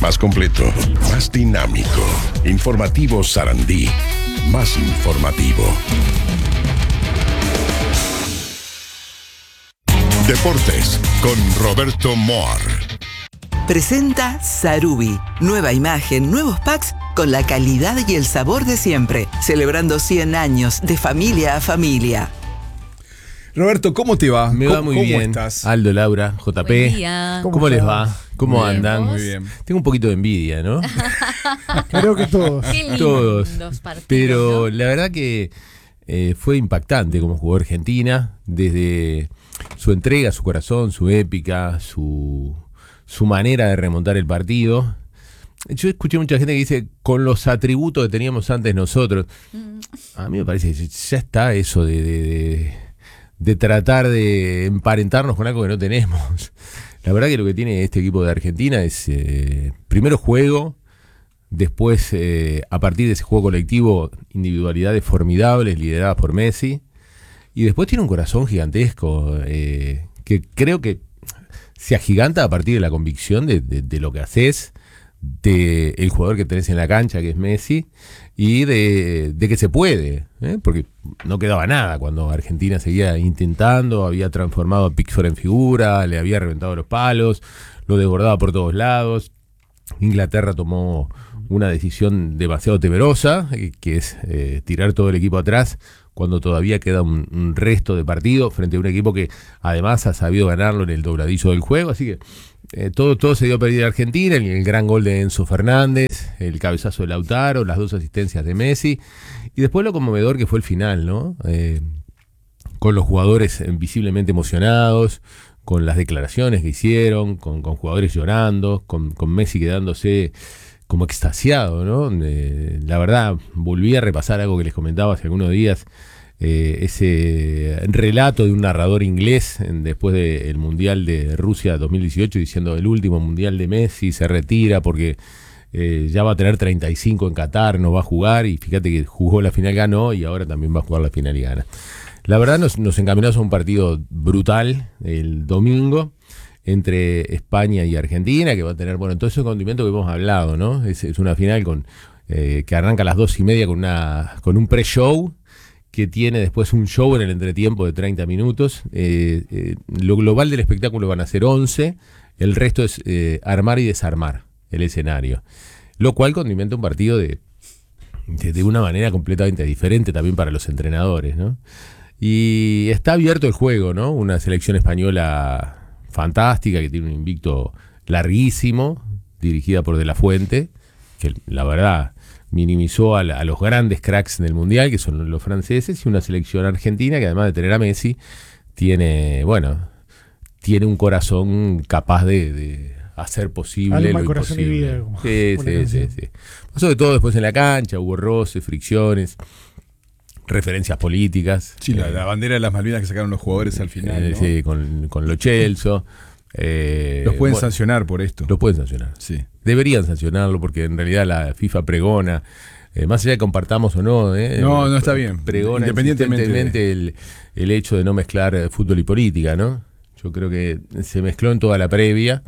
más completo, más dinámico. Informativo Sarandí, más informativo. Deportes con Roberto Moar. Presenta Sarubi. Nueva imagen, nuevos packs con la calidad y el sabor de siempre. Celebrando 100 años de familia a familia. Roberto, ¿cómo te va? Me va muy bien. ¿Cómo estás? Aldo, Laura, JP. Buen día. ¿Cómo les va? ¿Cómo Bien, andan? ¿vos? Muy bien. Tengo un poquito de envidia, ¿no? Creo que todos. Qué lindos Todos. partidos, Pero ¿no? la verdad que fue impactante como jugó Argentina, desde su entrega, su corazón, su épica, su manera de remontar el partido. Yo escuché mucha gente que dice, con los atributos que teníamos antes nosotros. A mí me parece que ya está eso de tratar de emparentarnos con algo que no tenemos. La verdad que lo que tiene este equipo de Argentina es, primero juego, después a partir de ese juego colectivo, individualidades formidables lideradas por Messi, y después tiene un corazón gigantesco que creo que se agiganta a partir de la convicción de lo que haces, del jugador que tenés en la cancha, que es Messi, y de que se puede, porque no quedaba nada cuando Argentina seguía intentando, había transformado a Pickford en figura, le había reventado los palos, lo desbordaba por todos lados. Inglaterra tomó una decisión demasiado temerosa, que es tirar todo el equipo atrás cuando todavía queda un resto de partido frente a un equipo que además ha sabido ganarlo en el dobradizo del juego, así que todo se dio a pérdida de Argentina, el gran gol de Enzo Fernández, el cabezazo de Lautaro, las 2 asistencias de Messi, y después lo conmovedor que fue el final, ¿no? Con los jugadores visiblemente emocionados, con las declaraciones que hicieron, con jugadores llorando, con Messi quedándose como extasiado, ¿no? La verdad, volví a repasar algo que les comentaba hace algunos días, ese relato de un narrador inglés después del Mundial de Rusia 2018, diciendo el último Mundial de Messi, se retira porque ya va a tener 35 en Qatar, no va a jugar, y fíjate que jugó la final, ganó, y ahora también va a jugar la final y gana. La verdad nos encaminamos a un partido brutal el domingo entre España y Argentina, que va a tener, bueno, todo ese condimento que hemos hablado, ¿no? Es una final que arranca a las 2:30 con un pre-show, que tiene después un show en el entretiempo de 30 minutos. Lo global del espectáculo van a ser 11, el resto es armar y desarmar el escenario, lo cual condimenta un partido de una manera completamente diferente también para los entrenadores, ¿no? Y está abierto el juego, ¿no? Una selección española fantástica, que tiene un invicto larguísimo, dirigida por De La Fuente, que la verdad minimizó a los grandes cracks del Mundial, que son los franceses, y una selección argentina que además de tener a Messi, tiene un corazón capaz de hacer posible Alma, lo corazón y imposible. vida, como Sí. Pasó de todo después en la cancha, hubo roces, fricciones, referencias políticas. Sí, la bandera de las Malvinas que sacaron los jugadores al final, ¿no? Sí, con Lo Celso. Los pueden sancionar por esto. Los pueden sancionar. Sí. Deberían sancionarlo porque en realidad la FIFA pregona, más allá de que compartamos o no, No, está bien. Pregona insistentemente el hecho de no mezclar fútbol y política, ¿no? Yo creo que se mezcló en toda la previa.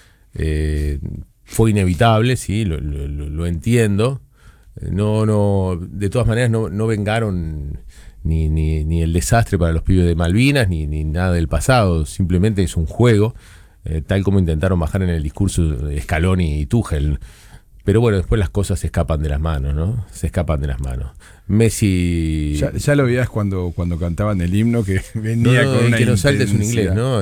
Fue inevitable, sí, lo entiendo. No, de todas maneras no vengaron ni el desastre para los pibes de Malvinas, ni nada del pasado. Simplemente es un juego, tal como intentaron bajar en el discurso de Scaloni y Tuchel. Pero bueno, después las cosas se escapan de las manos, ¿no? Se escapan de las manos. Messi... Ya lo veías cuando cantaban el himno, que venía con una que no saltes un inglés, ¿no?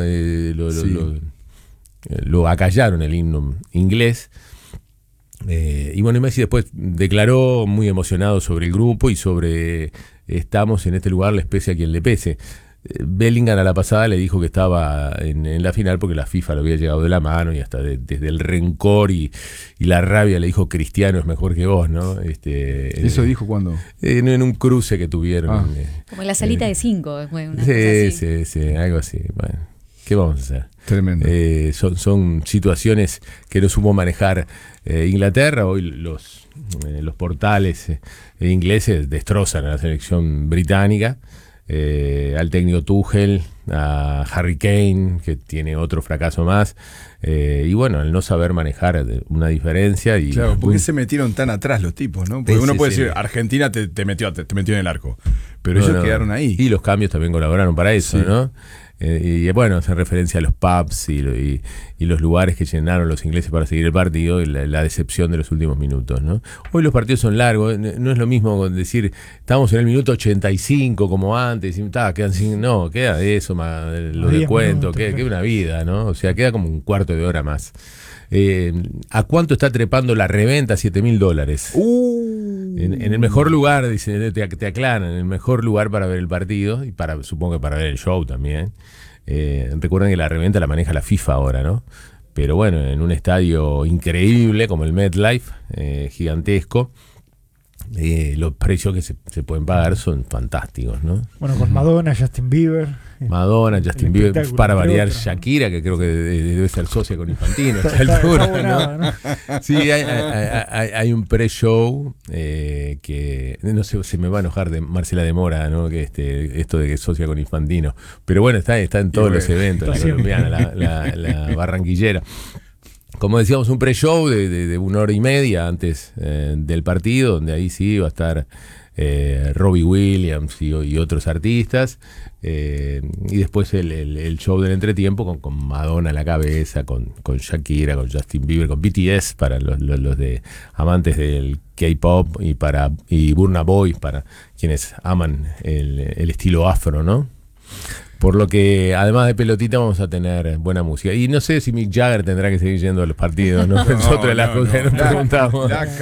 Lo acallaron el himno inglés. Y bueno, Messi después declaró muy emocionado sobre el grupo y sobre estamos en este lugar, les pese a quien le pese. Bellingham a la pasada le dijo que estaba en la final porque la FIFA lo había llegado de la mano, y hasta desde el rencor y la rabia le dijo: Cristiano es mejor que vos, ¿no? ¿Eso dijo cuándo? En un cruce que tuvieron. Como en la salita de 5. Sí, algo así. Bueno, ¿qué vamos a hacer? Tremendo. Son situaciones que no supo manejar Inglaterra. Hoy los portales ingleses destrozan a la selección británica, al técnico Tuchel, a Harry Kane, que tiene otro fracaso más. Y bueno, el no saber manejar una diferencia. Y claro, ¿por qué se metieron tan atrás los tipos, no? Porque uno puede sí. decir, Argentina te metió en el arco, pero ellos quedaron ahí. Y los cambios también colaboraron para eso, Sí. ¿no? Y bueno, hace referencia a los pubs y los lugares que llenaron los ingleses para seguir el partido y la decepción de los últimos minutos, ¿no? Hoy los partidos son largos, no es lo mismo decir, estamos en el minuto 85 como antes, y quedan sin, no, queda eso, más los 10 descuentos, minutos, queda una vida, ¿no? O sea, queda como un cuarto de hora más. ¿A cuánto está trepando la reventa? $7.000. En el mejor lugar, dice, te aclaran, en el mejor lugar para ver el partido y supongo que para ver el show también. Recuerden que la reventa la maneja la FIFA ahora, ¿no? Pero bueno, en un estadio increíble como el MetLife, gigantesco, los precios que se pueden pagar son fantásticos, ¿no? Bueno, con Madonna, Justin Bieber. Madonna, Justin Bieber, espectáculo, para entre variar otros. Shakira, que creo que debe ser socia con Infantino a esta Está altura, buenada, ¿no? Sí, hay un pre-show que, no sé, se me va a enojar de Marcela de Mora, ¿no? Que esto de que es socia con Infantino. Pero bueno, está en todos los eventos, la colombiana, la barranquillera. Como decíamos, un pre-show de 1 hora y media antes del partido, donde ahí sí va a estar Robbie Williams y otros artistas, y después el show del entretiempo con Madonna a la cabeza, con Shakira, con Justin Bieber, con BTS para los de amantes del K-pop y Burna Boy para quienes aman el estilo afro, ¿no? Por lo que, además de pelotita, vamos a tener buena música. Y no sé si Mick Jagger tendrá que seguir yendo a los partidos, ¿no? Es otra de las cosas que nos preguntamos.